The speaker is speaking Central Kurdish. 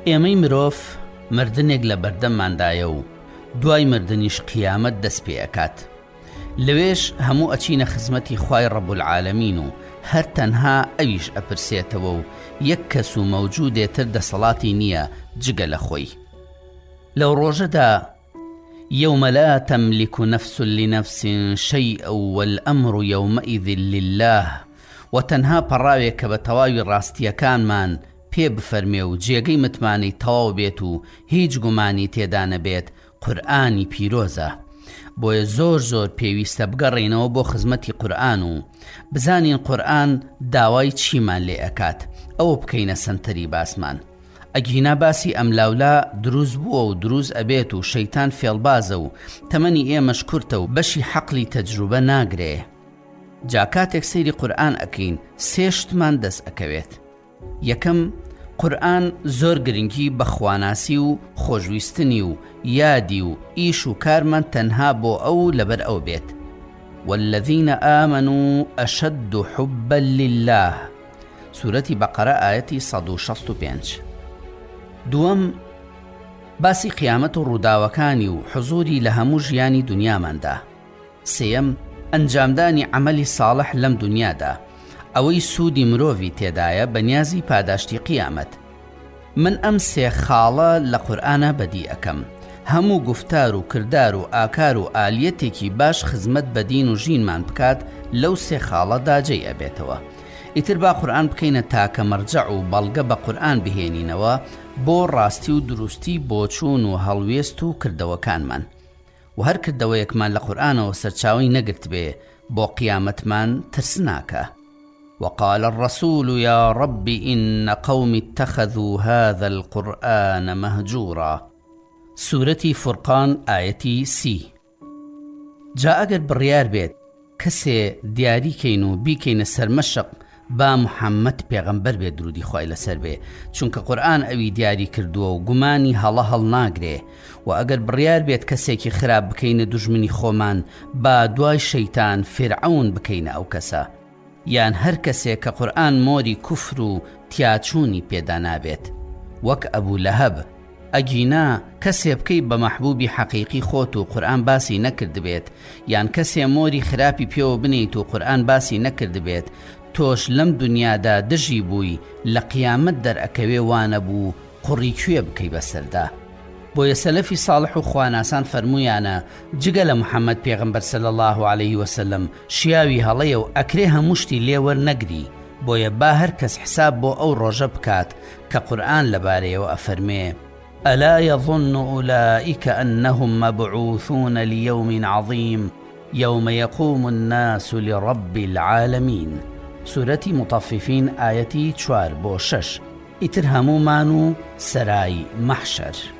ئێمەی مرۆڤ مردنێک لە بەردەمماندایە و دوای مردنیش قیامەت دەست پێ ئەکات. لەوێش هەموو ئەچینە خزمەتی خوای ڕەبوالعالەمین و هەر تەنها ئەویش ئەپرسێتەوە و یەک کەس و مەوجودێتر دەسەڵاتی نییە جگە لە خۆی. لەو ڕۆژەدا يوم لا تملك نفس لنفس شيئا والأمر يومئذ لله وتنها پەڕاوێک کە بە تەواوی ڕاستیەکانمان پێ بفەرمێ و جێگەی متمانەی تەواو بێت و هیچ گومانی تێدا نەبێت قورئانی پیرۆزە. بۆیە زۆر پێویستە بگەڕێنەوە بۆ خزمەتی قورئان و بزانین قورئان داوای چیمان لێ ئەکات، ئەوە بکەینە سنتەری باسمان. ئەگینا باسی ئەملاولا دروست بووە و دروست ئەبێت و شەیتان فێڵبازە و تەمەنی ئێمەش کورتە و بەشی حەقلی تەجروبە ناگرێ. جا کاتێک سەیری قورئان ئەکەین سێ شتمان دەست ئەکەوێت. یەکەم، قورئان زۆر گرنگی بە خواناسی و خۆشویستنی و یادی و ئیش و کارمان تەنها بۆ ئەو لەبەر ئەو بێت. والذین آمنوا أشد حبا لله، سورەتی بەقەرە ئایەتی 165. دووەم، باسی قیامەت و ڕووداوەکانی و حزوری لە هەموو ژیانی دنیاماندا. سێیەم، ئەنجامدانی عەمەلی ساڵح لەم دنیادا، ئەوەی سوودی مرۆڤی تێدایە بە نیازی پاداشتی قیامەت. من ئەم سێ خاڵە لە قورئانە بەدی ئەکەم. هەموو گفتار و کردار و ئاکار و ئالیەتێکی باش خزمەت بە دین و ژینمان بکات لەو سێ خاڵەدا جێی ئەبێتەوە. ئیتر با قورئان بکەینە تاکە مەرجە و بەڵگە بە قورئان بهێنینەوە بۆ ڕاستی و دروستی بۆچوون و هەڵوێست و کردەوەکانمان. و هەر کردەوەیەکمان لە قورئانەوە سەرچاوی نەگرت بێ بۆ قیامەتمان ترس ناکە. وقال الرسول يا رب إن قوم اتخذوا هذا القرآن مهجورا، سورة فرقان آيتي 30. جا ئەگەر بڕیار بێت کەسێ دیاریکەین و بیکەینە سەرمەشق با محەممەد پێغەمبەر بێت درودی خوای لەسەر بێ، چونکە قورئان ئەوی دیاری کردووە و گومانی هەڵە ناگرێ. و ئەگەر بڕیار بێت کەسێکی خراپ بکەینە دوژمنی خۆمان با دوای شەیتان فێرعەون بکەینە ئەو کەسە، یان هەر کەسێک کە قورئان مۆری کوفر و تیاچوونی پێدا نابێت وەک ئەبوو لەهەب. ئەگینا کەسێ بکەی بە مەحبوبی حەقیقی خۆت و قورئان باسی نەکرد بێت، یان کەسێ مۆری خراپی پێوە بنیت و قورئان باسی نەکرد بێت، تۆش لەم دنیادا دژی بووی لە قیامەت دەرئەکەوێ وانە بوو قوڕی کوێ بکەی بەسەردا. بۆیە سەلەفی ساڵح و خواناسان فەرموویانە جگە لە محەممەد پێغەمبەر صلی الله عليه وسلم شیاوی هەڵەیە و ئەکرێ هەموو شتی لێ وەرنەگری. بۆیە با هەر کەس حساب بۆ ئەو ڕۆژە بکات کە قورئان لەبارەیەوە ئەفەرمێ ألا يظن أولئك أنهم مبعوثون ليوم عظيم يوم يقوم الناس لرب العالمين، سورة مطففين آيتي 4-6. ئیتر هەموومان و سەرای مەحشەر.